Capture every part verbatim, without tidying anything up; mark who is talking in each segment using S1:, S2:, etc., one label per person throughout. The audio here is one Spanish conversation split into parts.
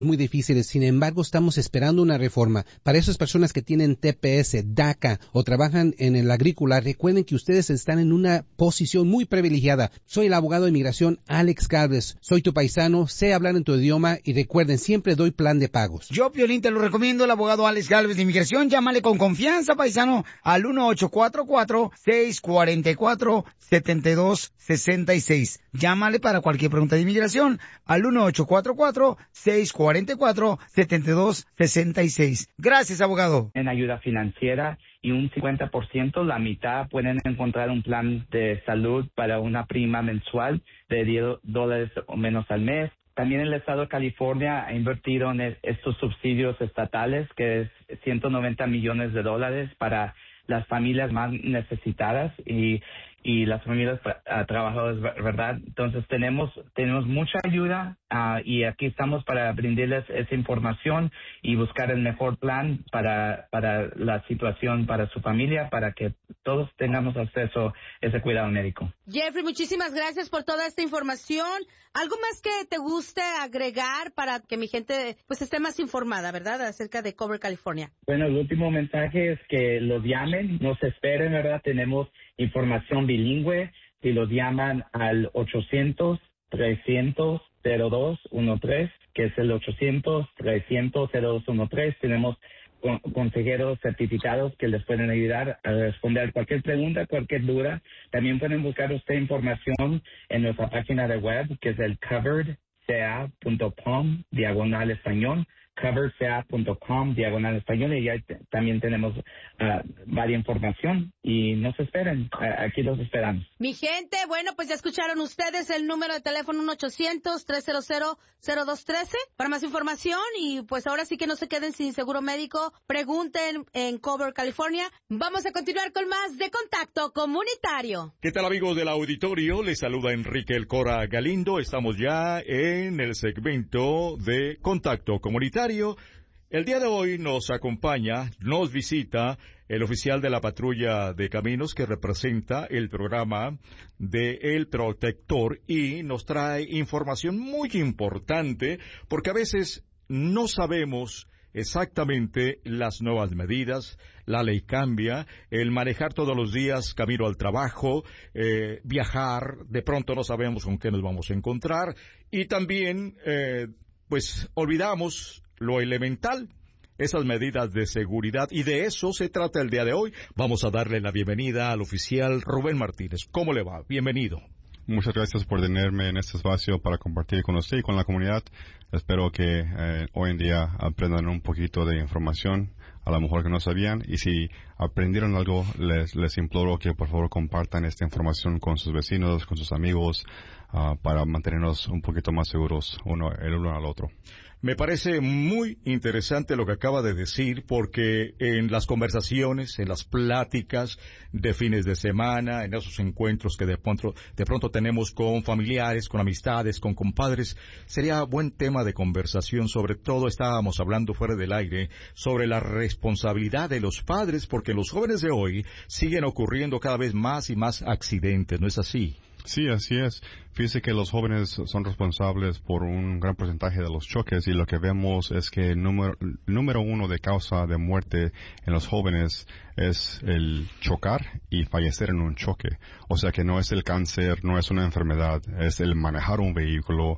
S1: muy difíciles. Sin embargo, estamos esperando una reforma. Para esas personas que tienen T P S, DACA o trabajan en el agrícola, recuerden que ustedes están en una posición muy privilegiada. Soy el abogado de inmigración Alex Galvez. Soy tu paisano, sé hablar en tu idioma y recuerden, siempre doy plan de pagos.
S2: Yo, Piolín, te lo recomiendo, el abogado Alex Galvez de inmigración. Llámale con confianza, paisano, al uno ocho cuatro cuatro, seis cuatro cuatro, siete dos seis seis. Llámale para cualquier pregunta de inmigración al uno ocho cuatro cuatro, seis cuatro cuatro, siete dos seis seis. Gracias, abogado.
S3: En ayuda financiera y un cincuenta por ciento, la mitad, pueden encontrar un plan de salud para una prima mensual de diez dólares o menos al mes. También el estado de California ha invertido en estos subsidios estatales, que es ciento noventa millones de dólares para las familias más necesitadas y y las familias uh, trabajadoras, ¿verdad? Entonces tenemos tenemos mucha ayuda uh, y aquí estamos para brindarles esa información y buscar el mejor plan para para la situación para su familia, para que todos tengamos acceso a ese cuidado médico.
S4: Jeffrey, muchísimas gracias por toda esta información. ¿Algo más que te guste agregar para que mi gente pues esté más informada, verdad, acerca de Cover California?
S3: Bueno, el último mensaje es que los llamen, no se esperen, ¿verdad? Tenemos información bilingüe. Si los llaman al ochocientos, trescientos, cero dos uno tres, que es el ochocientos, trescientos, cero dos uno tres, tenemos consejeros certificados que les pueden ayudar a responder cualquier pregunta, cualquier duda. También pueden buscar usted información en nuestra página de web, que es el covered c a punto com, diagonal español, covered c a punto com, diagonal español, y ahí también tenemos uh, varias información, y no se esperen, uh, aquí los esperamos.
S4: Mi gente, bueno, pues ya escucharon ustedes el número de teléfono uno ochocientos, trescientos, cero dos uno tres para más información, y pues ahora sí que no se queden sin seguro médico, pregunten en Cover California. Vamos a continuar con más de Contacto Comunitario.
S5: ¿Qué tal, amigos del auditorio? Les saluda Enrique El Cora Galindo. Estamos ya en el segmento de Contacto Comunitario. El día de hoy nos acompaña, nos visita el oficial de la patrulla de caminos que representa el programa de El Protector y nos trae información muy importante porque a veces no sabemos exactamente las nuevas medidas, la ley cambia, el manejar todos los días camino al trabajo, eh, viajar, de pronto no sabemos con qué nos vamos a encontrar y también eh, pues olvidamos lo elemental, esas medidas de seguridad, y de eso se trata el día de hoy. Vamos a darle la bienvenida al oficial Rubén Martínez. ¿Cómo le va? Bienvenido.
S6: Muchas gracias por tenerme en este espacio para compartir con usted y con la comunidad. Espero que eh, hoy en día aprendan un poquito de información, a lo mejor que no sabían, y si aprendieron algo, les, les imploro que por favor compartan esta información con sus vecinos, con sus amigos, uh, para mantenernos un poquito más seguros uno, el uno al otro.
S5: Me parece muy interesante lo que acaba de decir, porque en las conversaciones, en las pláticas de fines de semana, en esos encuentros que de pronto, de pronto tenemos con familiares, con amistades, con compadres, sería buen tema de conversación. Sobre todo estábamos hablando fuera del aire sobre la responsabilidad de los padres, porque los jóvenes de hoy siguen ocurriendo cada vez más y más accidentes, ¿no es así?
S6: Sí, así es. Fíjese que los jóvenes son responsables por un gran porcentaje de los choques y lo que vemos es que el número, número uno de causa de muerte en los jóvenes es el chocar y fallecer en un choque. O sea que no es el cáncer, no es una enfermedad, es el manejar un vehículo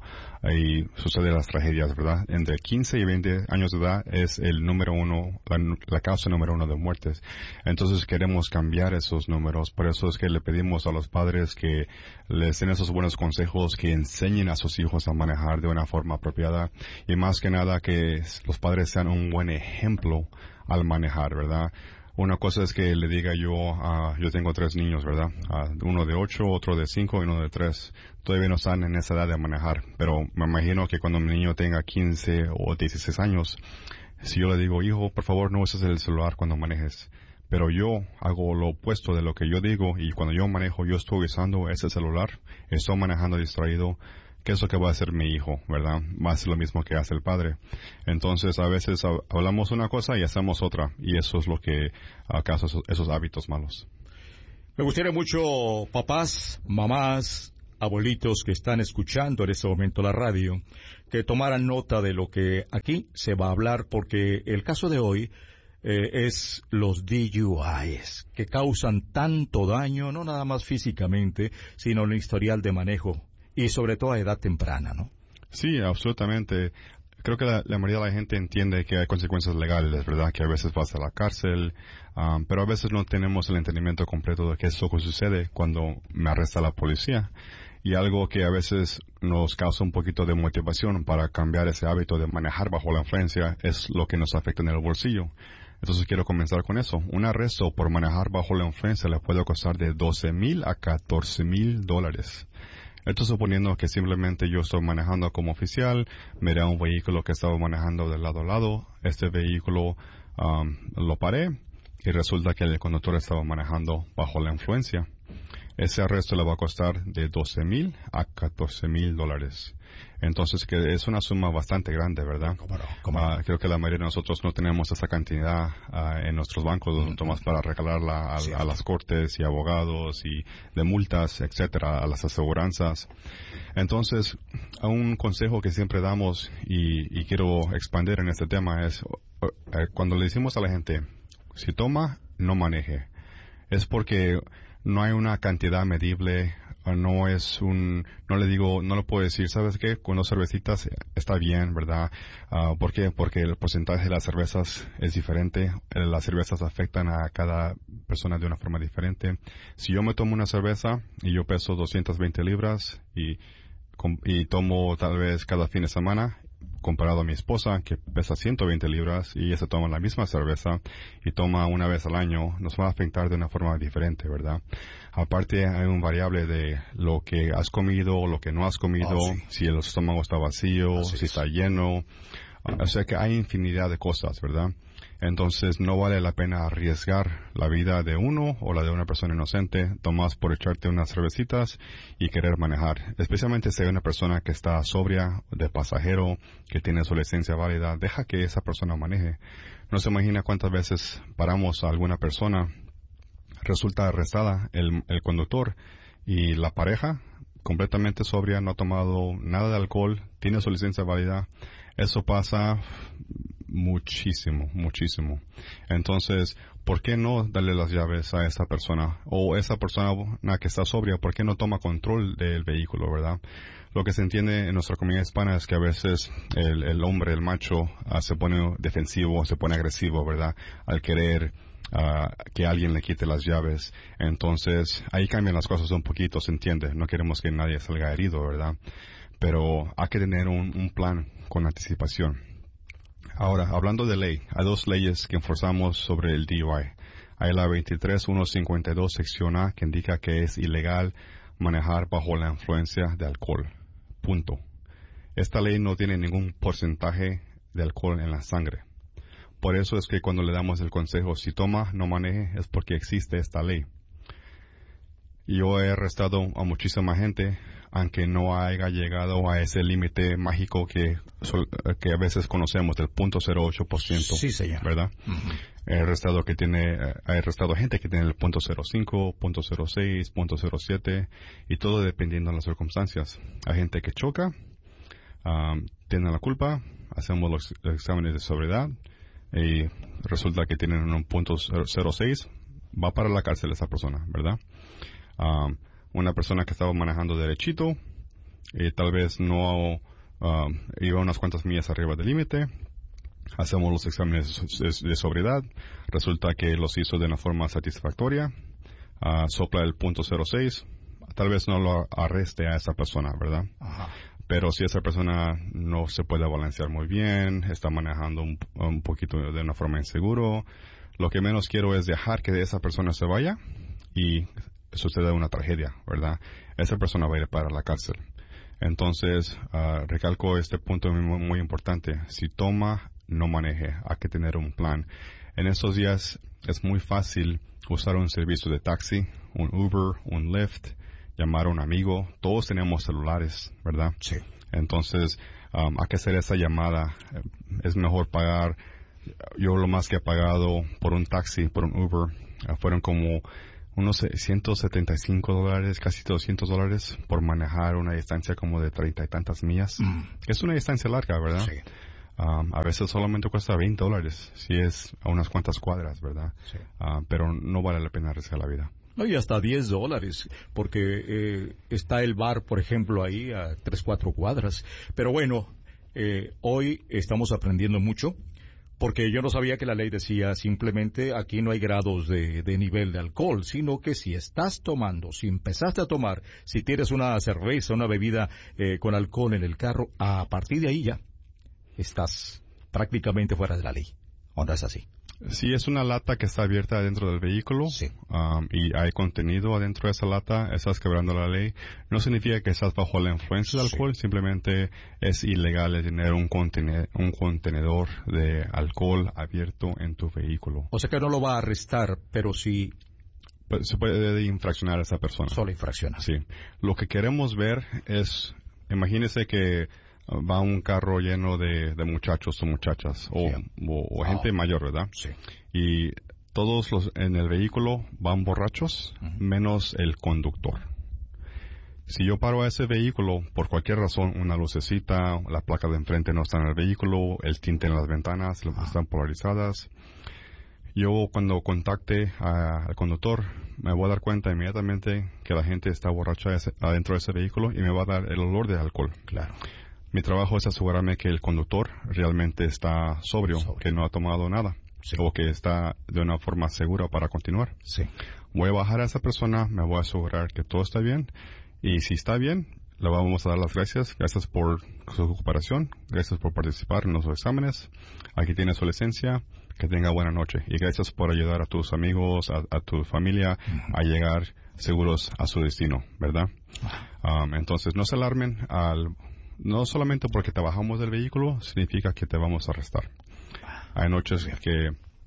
S6: y suceder las tragedias, ¿verdad? Entre quince y veinte años de edad es el número uno, la, la causa número uno de muertes. Entonces queremos cambiar esos números. Por eso es que le pedimos a los padres que les den esos buenos consejos, que enseñen a sus hijos a manejar de una forma apropiada y más que nada que los padres sean un buen ejemplo al manejar, ¿verdad? Una cosa es que le diga yo, uh, yo tengo tres niños, ¿verdad? Uh, uno de ocho, otro de cinco y uno de tres. Todavía no están en esa edad de manejar, pero me imagino que cuando mi niño tenga quince o dieciséis años, si yo le digo, hijo, por favor no uses el celular cuando manejes. Pero yo hago lo opuesto de lo que yo digo y cuando yo manejo yo estoy usando ese celular, estoy manejando distraído. ¿Qué es lo que va a hacer mi hijo, verdad? Va a ser lo mismo que hace el padre. Entonces, a veces hablamos una cosa y hacemos otra, y eso es lo que causa esos, esos hábitos malos.
S5: Me gustaría mucho, papás, mamás, abuelitos que están escuchando en este momento la radio, que tomaran nota de lo que aquí se va a hablar, porque el caso de hoy eh, es los D U Is, que causan tanto daño, no nada más físicamente, sino en el historial de manejo, y sobre todo a edad temprana, ¿no?
S6: Sí, absolutamente. Creo que la, la mayoría de la gente entiende que hay consecuencias legales, ¿verdad? Que a veces vas a la cárcel, um, pero a veces no tenemos el entendimiento completo de qué es lo que sucede cuando me arresta la policía. Y algo que a veces nos causa un poquito de motivación para cambiar ese hábito de manejar bajo la influencia es lo que nos afecta en el bolsillo. Entonces quiero comenzar con eso. Un arresto por manejar bajo la influencia le puede costar de doce mil a catorce mil dólares. Esto suponiendo que simplemente yo estoy manejando como oficial, miré un vehículo que estaba manejando de lado a lado, este vehículo um, lo paré y resulta que el conductor estaba manejando bajo la influencia. Ese arresto le va a costar de doce mil a catorce mil dólares. Entonces, que es una suma bastante grande, ¿verdad?
S2: ¿Cómo no? ¿Cómo no?
S6: Uh, creo que la mayoría de nosotros no tenemos esa cantidad uh, en nuestros bancos, mm-hmm. Tomás, para regalarla a, sí. a las cortes y abogados y de multas, etcétera, a las aseguranzas. Entonces, un consejo que siempre damos y, y quiero expandir en este tema es uh, uh, cuando le decimos a la gente, si toma, no maneje. Es porque no hay una cantidad medible. No es un, no le digo, no le puedo decir, ¿sabes qué? Con dos cervecitas está bien, ¿verdad? Uh, ¿Por qué? Porque el porcentaje de las cervezas es diferente. Las cervezas afectan a cada persona de una forma diferente. Si yo me tomo una cerveza y yo peso doscientas veinte libras y, y tomo tal vez cada fin de semana, comparado a mi esposa que pesa ciento veinte libras y ella se toma la misma cerveza y toma una vez al año, nos va a afectar de una forma diferente, ¿verdad? Aparte hay un variable de lo que has comido o lo que no has comido, oh, sí. Si el estómago está vacío, Así si es. está lleno, o sea que hay infinidad de cosas, ¿verdad? Entonces no vale la pena arriesgar la vida de uno o la de una persona inocente, tomás por echarte unas cervecitas y querer manejar. Especialmente si hay una persona que está sobria, de pasajero, que tiene su licencia válida, deja que esa persona maneje. No se imagina cuántas veces paramos a alguna persona, resulta arrestada el, el conductor y la pareja, completamente sobria, no ha tomado nada de alcohol, tiene su licencia válida. Eso pasa muchísimo, muchísimo. Entonces, ¿por qué no darle las llaves a esa persona? O esa persona que está sobria, ¿por qué no toma control del vehículo, verdad? Lo que se entiende en nuestra comunidad hispana es que a veces el, el hombre, el macho, uh, se pone defensivo, se pone agresivo, ¿verdad? Al querer uh, que alguien le quite las llaves. Entonces, ahí cambian las cosas un poquito, se entiende. No queremos que nadie salga herido, ¿verdad? Pero hay que tener un, un plan con anticipación. Ahora, hablando de ley, hay dos leyes que enforzamos sobre el D U I. Hay la veintitrés mil ciento cincuenta y dos, sección A, que indica que es ilegal manejar bajo la influencia de alcohol. Punto. Esta ley no tiene ningún porcentaje de alcohol en la sangre. Por eso es que cuando le damos el consejo, si toma, no maneje, es porque existe esta ley. Yo he arrestado a muchísima gente, aunque no haya llegado a ese límite mágico que, que a veces conocemos, del punto cero ocho por ciento.
S2: Sí, señor.
S6: ¿Verdad? Uh-huh. He arrestado que tiene, he arrestado gente que tiene el punto cero cinco, punto cero seis, punto cero siete, y todo dependiendo de las circunstancias. Hay gente que choca, um, tiene la culpa, hacemos los, los exámenes de sobriedad, y resulta que tienen un punto cero seis, va para la cárcel esa persona, ¿verdad? Um, una persona que estaba manejando derechito y tal vez no um, iba unas cuantas millas arriba del límite, hacemos los exámenes de, de sobriedad, resulta que los hizo de una forma satisfactoria, uh, sopla el punto cero seis, tal vez no lo arreste a esa persona, ¿verdad? Ajá. Pero si esa persona no se puede balancear muy bien, está manejando un, un poquito de una forma inseguro, lo que menos quiero es dejar que esa persona se vaya y sucede una tragedia, ¿verdad? Esa persona va a ir para la cárcel. Entonces, uh, recalco este punto muy, muy importante. Si toma, no maneje. Hay que tener un plan. En estos días es muy fácil usar un servicio de taxi, un Uber, un Lyft, llamar a un amigo. Todos tenemos celulares, ¿verdad?
S2: Sí.
S6: Entonces, um, hay que hacer esa llamada. Es mejor pagar. Yo lo más que he pagado por un taxi, por un Uber, uh, fueron como unos ciento setenta y cinco dólares, casi doscientos dólares por manejar una distancia como de treinta y tantas millas. Mm. Es una distancia larga, ¿verdad? Sí. Um, a veces solamente cuesta veinte dólares, si es a unas cuantas cuadras, ¿verdad? Sí. Uh, pero no vale la pena arriesgar la vida.
S5: No, y hasta diez dólares, porque eh, está el bar, por ejemplo, ahí a tres, cuatro cuadras. Pero bueno, eh, hoy estamos aprendiendo mucho. Porque yo no sabía que la ley decía simplemente aquí no hay grados de, de nivel de alcohol, sino que si estás tomando, si empezaste a tomar, si tienes una cerveza, una bebida eh, con alcohol en el carro, a partir de ahí ya estás prácticamente fuera de la ley. ¿O no es así?
S6: Si es una lata que está abierta dentro del vehículo, sí. um, y hay contenido adentro de esa lata, estás quebrando la ley. No significa que estás bajo la influencia del alcohol, sí. Simplemente es ilegal tener un, contene- un contenedor de alcohol abierto en tu vehículo.
S5: O sea que no lo va a arrestar, pero sí...
S6: Pues se puede infraccionar a esa persona.
S5: Solo infracciona.
S6: Sí. Lo que queremos ver es, imagínese que va un carro lleno de, de muchachos o muchachas o, sí. o, o gente oh. mayor, ¿verdad?
S5: Sí.
S6: Y todos los en el vehículo van borrachos, uh-huh. menos el conductor. Si yo paro a ese vehículo por cualquier razón, una lucecita, la placa de enfrente no está en el vehículo, el tinte en las ventanas uh-huh. están polarizadas, yo cuando contacte a, al conductor me voy a dar cuenta inmediatamente que la gente está borracha ese, adentro de ese vehículo y me va a dar el olor de alcohol.
S5: Claro.
S6: Mi trabajo es asegurarme que el conductor realmente está sobrio, sobrio. que no ha tomado nada, sí. o que está de una forma segura para continuar.
S5: Sí.
S6: Voy a bajar a esa persona, me voy a asegurar que todo está bien, y si está bien, le vamos a dar las gracias. Gracias por su cooperación, gracias por participar en los exámenes. Aquí tiene su licencia, que tenga buena noche, y gracias por ayudar a tus amigos, a, a tu familia, uh-huh. a llegar seguros a su destino, ¿verdad? Uh-huh. Um, entonces, no se alarmen al... No solamente porque te bajamos del vehículo, significa que te vamos a arrestar. Hay noches que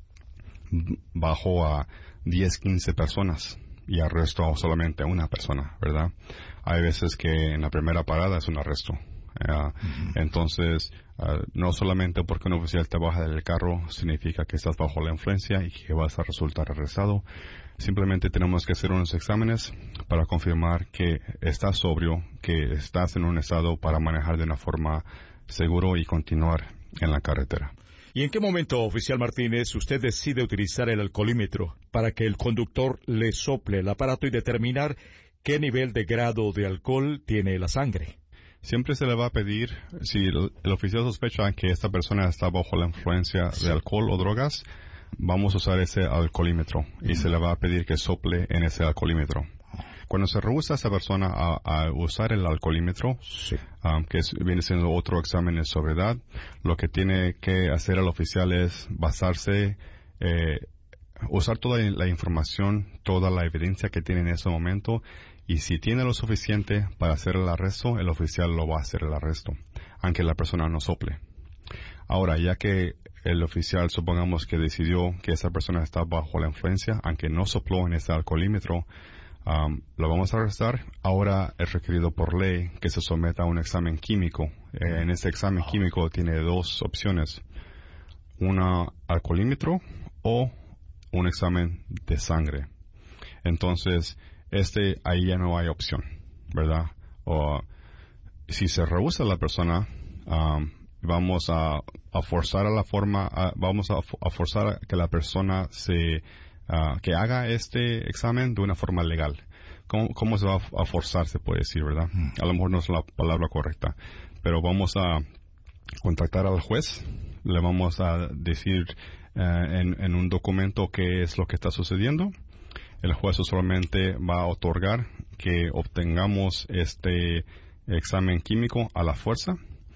S6: bajo a diez, quince personas y arresto solamente a una persona, ¿verdad? Hay veces que en la primera parada es un arresto. Uh, uh-huh. Entonces, uh, no solamente porque un oficial te baja del carro significa que estás bajo la influencia y que vas a resultar arrestado. Simplemente tenemos que hacer unos exámenes para confirmar que estás sobrio, que estás en un estado para manejar de una forma seguro y continuar en la carretera.
S5: ¿Y en qué momento, oficial Martínez, usted decide utilizar el alcoholímetro para que el conductor le sople el aparato y determinar qué nivel de grado de alcohol tiene la sangre?
S6: Siempre se le va a pedir, si el, el oficial sospecha que esta persona está bajo la influencia sí. de alcohol o drogas, vamos a usar ese alcoholímetro y uh-huh. se le va a pedir que sople en ese alcoholímetro. Cuando se rehúsa a esa persona a, a usar el alcoholímetro, sí. um, que es, viene siendo otro examen de sobriedad, lo que tiene que hacer el oficial es basarse, eh, usar toda la información, toda la evidencia que tiene en ese momento, y si tiene lo suficiente para hacer el arresto, el oficial lo va a hacer el arresto, aunque la persona no sople. Ahora, ya que el oficial, supongamos que decidió que esa persona está bajo la influencia, aunque no sopló en ese alcoholímetro, um, lo vamos a arrestar. Ahora es requerido por ley que se someta a un examen químico. Eh, en ese examen químico tiene dos opciones: un alcoholímetro o un examen de sangre. Entonces, este ahí ya no hay opción, ¿verdad? O si se rehúsa la persona, um, vamos a, a forzar a la forma, a, vamos a, a forzar a que la persona se, uh, que haga este examen de una forma legal. ¿Cómo, cómo se va a forzar, se puede decir, verdad? A lo mejor no es la palabra correcta, pero vamos a contactar al juez, le vamos a decir uh, en, en un documento qué es lo que está sucediendo. El juez solamente va a otorgar que obtengamos este examen químico a la fuerza,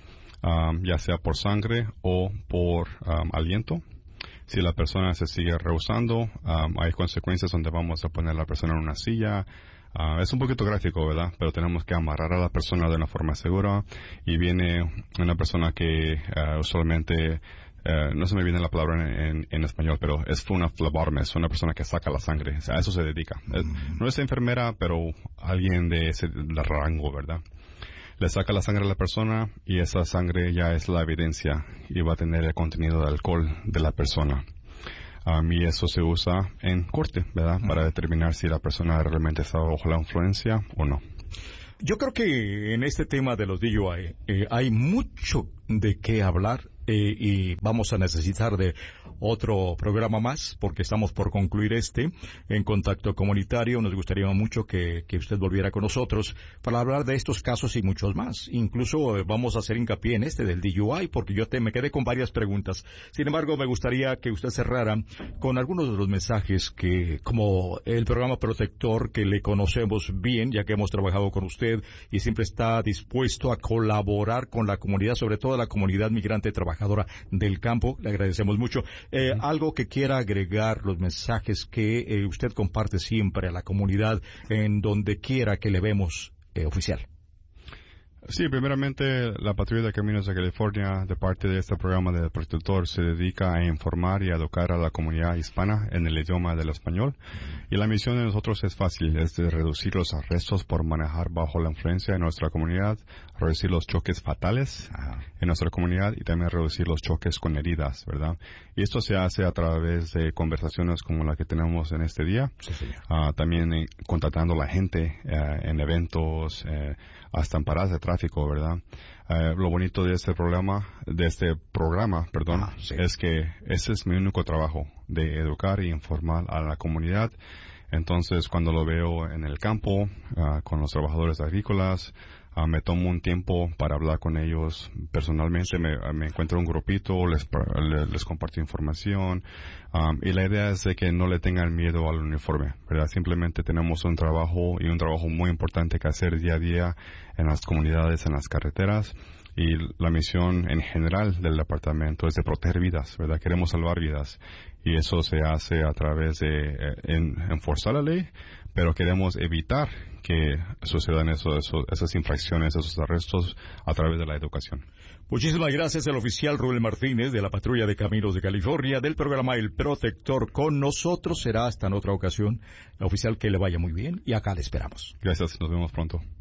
S6: um, ya sea por sangre o por um, aliento. Si la persona se sigue rehusando, um, hay consecuencias donde vamos a poner a la persona en una silla. Uh, es un poquito gráfico, ¿verdad? Pero tenemos que amarrar a la persona de una forma segura, y viene una persona que uh, usualmente... Uh, no se me viene la palabra en, en, en español, pero es una flebarme, es una persona que saca la sangre, o sea, a eso se dedica. Mm. Es, no es enfermera, pero alguien de ese de rango, ¿verdad? Le saca la sangre a la persona y esa sangre ya es la evidencia y va a tener el contenido de alcohol de la persona. Um, y eso se usa en corte, ¿verdad? Para determinar si la persona realmente está bajo la influencia o no.
S5: Yo creo que en este tema de los D U I eh, hay mucho de qué hablar eh, y vamos a necesitar de otro programa más porque estamos por concluir este en Contacto Comunitario. Nos gustaría mucho que, que usted volviera con nosotros para hablar de estos casos y muchos más. Incluso eh, vamos a hacer hincapié en este del D U I porque yo te, me quedé con varias preguntas. Sin embargo, me gustaría que usted cerrara con algunos de los mensajes que, como el programa Protector, que le conocemos bien ya que hemos trabajado con usted y siempre está dispuesto a colaborar con la comunidad, sobre todo la comunidad migrante trabajadora del campo. Le agradecemos mucho. Eh, mm. Algo que quiera agregar, los mensajes que eh, usted comparte siempre a la comunidad en donde quiera que le vemos, eh, oficial.
S6: Sí, primeramente la Patrulla de Caminos de California, de parte de este programa de Protector, se dedica a informar y a educar a la comunidad hispana en el idioma del español. Y la misión de nosotros es fácil, es de reducir los arrestos por manejar bajo la influencia en nuestra comunidad, reducir los choques fatales en nuestra comunidad y también reducir los choques con heridas, ¿verdad? Y esto se hace a través de conversaciones como la que tenemos en este día, sí, uh, también eh, contactando a la gente uh, en eventos, eh, hasta en paradas de tráfico, ¿verdad? Uh, lo bonito de este programa, de este programa, perdón, ah, sí. es que ese es mi único trabajo, de educar y informar a la comunidad. Entonces, cuando lo veo en el campo, uh, con los trabajadores agrícolas, uh, me tomo un tiempo para hablar con ellos personalmente, me, me encuentro un grupito, les, les, les comparto información, um, y la idea es de que no le tengan miedo al uniforme, ¿verdad? Simplemente tenemos un trabajo y un trabajo muy importante que hacer día a día en las comunidades, en las carreteras. Y la misión en general del departamento es de proteger vidas, ¿verdad? Queremos salvar vidas. Y eso se hace a través de eh, en, enforzar la ley, pero queremos evitar que sucedan eso, eso, esas infracciones, esos arrestos a través de la educación.
S5: Muchísimas gracias al oficial Rubén Martínez de la Patrulla de Caminos de California del programa El Protector con nosotros. Será hasta en otra ocasión. El oficial, que le vaya muy bien y acá le esperamos.
S6: Gracias, nos vemos pronto.